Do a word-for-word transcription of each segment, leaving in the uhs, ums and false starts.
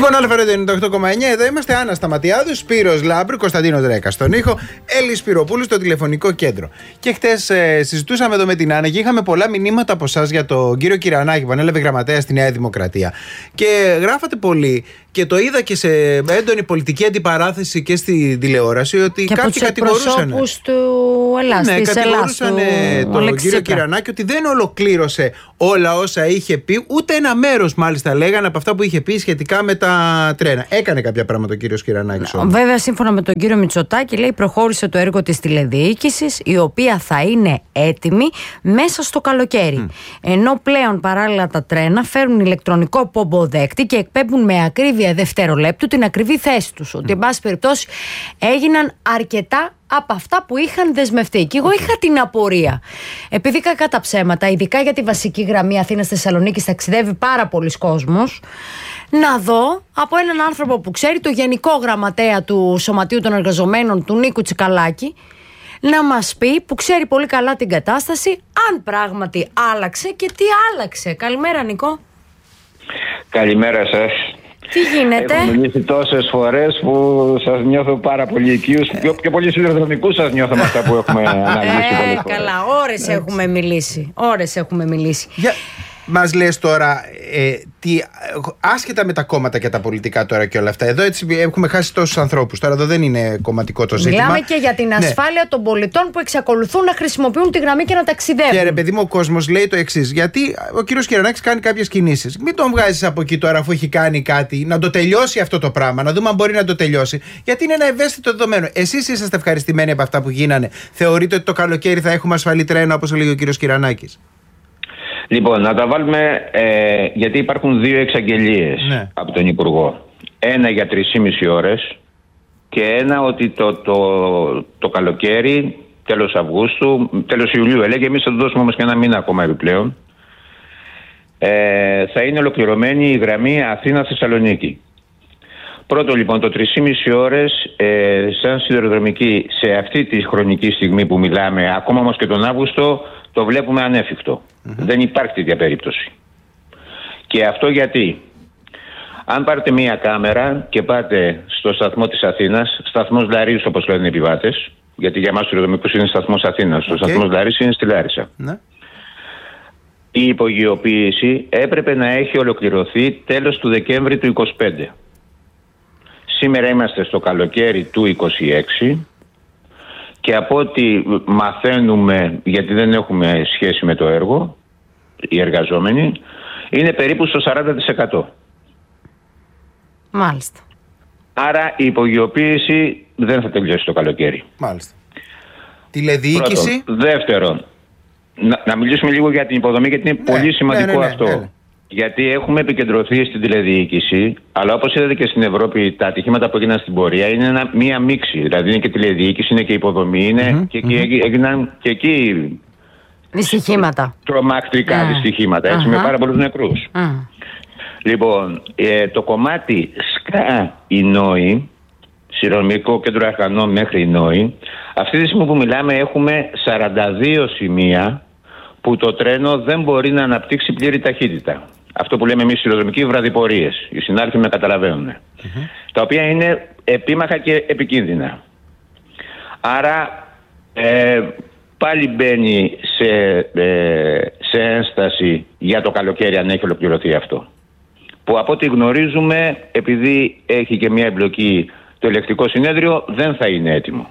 Λοιπόν, Αλφα ενενήντα οκτώ κόμμα εννιά, εδώ είμαστε. Άννα Σταματιάδου, Σπύρος Λάμπρου, Κωνσταντίνος Ρέκα στον ήχο, Έλλη Σπυροπούλου στο τηλεφωνικό κέντρο. Και χτες ε, συζητούσαμε εδώ με την Άννα και είχαμε πολλά μηνύματα από εσάς για τον κύριο Κυρανάκη που ανέλαβε γραμματέα στη Νέα Δημοκρατία. Και γράφατε πολύ και το είδα και σε έντονη πολιτική αντιπαράθεση και στη τηλεόραση ότι και κάποιοι κατηγορούσαν. Και του Ελλάς, ναι, της κατηγορούσαν Ελλάς, τον του κύριο Κυρανάκη ότι δεν ολοκλήρωσε όλα όσα είχε πει, ούτε ένα μέρος μάλιστα λέγανε από αυτά που είχε πει σχετικά με τα τρένα. Έκανε κάποια πράγματα ο κύριος Κυρανάκης. Βέβαια, σύμφωνα με τον κύριο Μητσοτάκη, λέει προχώρησε το έργο της τηλεδιοίκησης, η οποία θα είναι έτοιμη μέσα στο καλοκαίρι. Mm. Ενώ πλέον παράλληλα τα τρένα φέρουν ηλεκτρονικό πομποδέκτη και εκπέμπουν με ακρίβεια δευτερολέπτου την ακριβή θέση τους. Mm. Ότι, εν πάση περιπτώσει, έγιναν αρκετά από αυτά που είχαν δεσμευτεί. Και εγώ okay. είχα την απορία. Επειδή κακά τα ψέματα, ειδικά για τη βασική γραμμή Αθήνας-Θεσσαλονίκης, ταξιδεύει πάρα πολλοί κόσμος, να δω από έναν άνθρωπο που ξέρει, το Γενικό Γραμματέα του Σωματείου των Εργαζομένων, του Νίκου Τσικαλάκη, να μας πει, που ξέρει πολύ καλά την κατάσταση, αν πράγματι άλλαξε και τι άλλαξε. Καλημέρα, Νικό. Καλημέρα σας. Τι γίνεται? Έχω μιλήσει τόσες φορές που σας νιώθω πάρα πολύ οικείους. Πιο, πιο πολύ σιδηροδρομικούς σας νιώθω με αυτά που έχουμε αναλύσει. Ε, καλά, ώρες έχουμε μιλήσει. Ώρες έχουμε μιλήσει. Yeah. Μας λες τώρα, ε, τι, άσχετα με τα κόμματα και τα πολιτικά τώρα και όλα αυτά, εδώ έτσι έχουμε χάσει τόσους ανθρώπους. Τώρα εδώ δεν είναι κομματικό το ζήτημα. Μιλάμε και για την ασφάλεια ναι. των πολιτών που εξακολουθούν να χρησιμοποιούν τη γραμμή και να ταξιδεύουν. Και ρε παιδί μου, ο κόσμος λέει το εξής. Γιατί ο κύριος Κυρανάκης κάνει κάποιες κινήσεις. Μην τον βγάζεις από εκεί τώρα, αφού έχει κάνει κάτι, να το τελειώσει αυτό το πράγμα, να δούμε αν μπορεί να το τελειώσει. Γιατί είναι ένα ευαίσθητο δεδομένο. Εσείς είσαστε ευχαριστημένοι από αυτά που γίνανε? Θεωρείτε ότι το καλοκαίρι θα έχουμε ασφαλή τρένα, όπως έλεγε ο κύριος Κυρανάκης? Λοιπόν, να τα βάλουμε, ε, γιατί υπάρχουν δύο εξαγγελίες ναι. από τον Υπουργό. Ένα για τρεις και μισή ώρες και ένα ότι το, το, το καλοκαίρι, τέλος Αυγούστου, τέλος Ιουλίου έλεγε, εμείς θα του δώσουμε όμως και ένα μήνα ακόμα επιπλέον, ε, θα είναι ολοκληρωμένη η γραμμή Αθήνα-Θεσσαλονίκη. Πρώτο λοιπόν, το τρεις και μισή ώρες ε, σαν σιδηροδρομική σε αυτή τη χρονική στιγμή που μιλάμε, ακόμα όμως και τον Αύγουστο, το βλέπουμε ανέφικτο. Mm-hmm. Δεν υπάρχει τέτοια περίπτωση. Και αυτό γιατί, αν πάρετε μία κάμερα και πάτε στο σταθμό της Αθήνας, σταθμός Λαρίσου όπως λένε οι επιβάτες, γιατί για μας ο σιδηροδρομικός είναι σταθμός Αθήνας, okay. ο σταθμός Λαρίσου είναι στη Λάρισα. Mm-hmm. Η υπογειοποίηση έπρεπε να έχει ολοκληρωθεί τέλος του Δεκέμβρη του είκοσι πέντε. Σήμερα είμαστε στο καλοκαίρι του είκοσι έξι. Και από ό,τι μαθαίνουμε, γιατί δεν έχουμε σχέση με το έργο, οι εργαζόμενοι, είναι περίπου στο σαράντα τοις εκατό. Μάλιστα. Άρα η υπογειοποίηση δεν θα τελειώσει το καλοκαίρι. Μάλιστα. Τηλεδιοίκηση. Πρώτον. Δεύτερον, να, να μιλήσουμε λίγο για την υποδομή, γιατί είναι ναι, πολύ σημαντικό ναι, ναι, ναι, αυτό. Ναι, ναι. Γιατί έχουμε επικεντρωθεί στην τηλεδιοίκηση, αλλά όπως είδατε και στην Ευρώπη, τα ατυχήματα που έγιναν στην πορεία είναι ένα, μία μίξη. Δηλαδή είναι και τηλεδιοίκηση, είναι και υποδομή, είναι mm-hmm, και εκεί mm-hmm. έγιναν και εκεί δυστυχήματα. Τρομακτικά yeah. δυστυχήματα, έτσι, uh-huh. με πάρα πολλούς νεκρούς. Uh-huh. Λοιπόν, ε, το κομμάτι ΣΚΑ η Νόη, Σιδηροδρομικό Κέντρο Αρχανών μέχρι η Νόη, αυτή τη στιγμή που μιλάμε έχουμε σαράντα δύο σημεία που το τρένο δεν μπορεί να αναπτύξει πλήρη ταχύτητα. Αυτό που λέμε εμείς σιδηροδρομικοί βραδιπορίες. Οι συνάδελφοι με καταλαβαίνουν. Mm-hmm. Τα οποία είναι επίμαχα και επικίνδυνα. Άρα ε, πάλι μπαίνει σε, ε, σε ένσταση για το καλοκαίρι αν έχει ολοκληρωθεί αυτό. Που από ό,τι γνωρίζουμε, επειδή έχει και μια εμπλοκή το ελεκτικό συνέδριο, δεν θα είναι έτοιμο.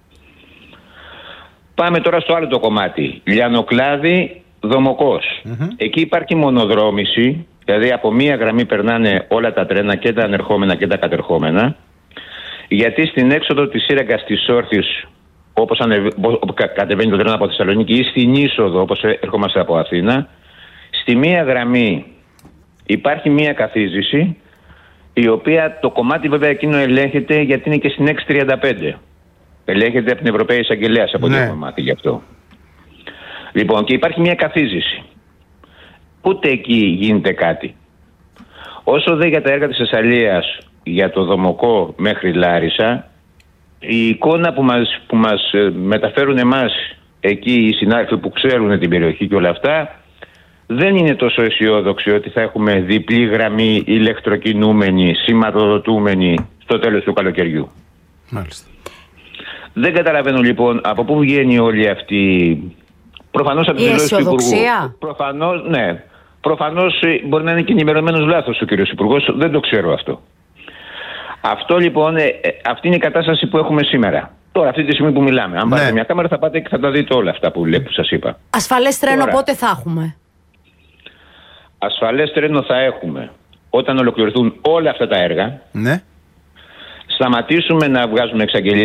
Πάμε τώρα στο άλλο το κομμάτι. Λιανοκλάδι, Δομοκός. Mm-hmm. Εκεί υπάρχει μονοδρόμηση, δηλαδή από μία γραμμή περνάνε όλα τα τρένα και τα ανερχόμενα και τα κατερχόμενα, γιατί στην έξοδο της σύραγγας της Όρθης, όπως ανεβ... κατεβαίνει το τρένο από Θεσσαλονίκη, ή στην είσοδο όπως ερχόμαστε από Αθήνα, στη μία γραμμή υπάρχει μία καθίζηση, η οποία το κομμάτι βέβαια εκείνο ελέγχεται γιατί είναι και στην έξι τριάντα πέντε. Ελέγχεται από την Ευρωπαϊκή Εισαγγελέα, από ναι. το μάθει γι' αυτό. Λοιπόν, και υπάρχει μια καθίζηση. Ούτε εκεί γίνεται κάτι. Όσο δε για τα έργα της Θεσσαλίας, για το Δομοκό μέχρι Λάρισα, η εικόνα που μας, που μας μεταφέρουν εμάς εκεί οι συνάδελφοι που ξέρουν την περιοχή και όλα αυτά, δεν είναι τόσο αισιόδοξη ότι θα έχουμε διπλή γραμμή ηλεκτροκινούμενη, σηματοδοτούμενη στο τέλος του καλοκαιριού. Μάλιστα. Δεν καταλαβαίνω λοιπόν από πού βγαίνει όλη αυτή. Προφανώς από τη δηλώση του Υπουργού. Προφανώς, ναι. Προφανώς μπορεί να είναι και ενημερωμένος λάθος ο κύριος Υπουργός, δεν το ξέρω αυτό. Αυτό λοιπόν, ε, αυτή είναι η κατάσταση που έχουμε σήμερα. Τώρα, αυτή τη στιγμή που μιλάμε. Αν ναι. πάρετε μια κάμερα, θα πάτε και θα τα δείτε όλα αυτά που, που σας είπα. Ασφαλές τρένο Τώρα, πότε θα έχουμε? Ασφαλές τρένο θα έχουμε όταν ολοκληρωθούν όλα αυτά τα έργα. Ναι. Σταματήσουμε να βγάζουμε εξαγγελίες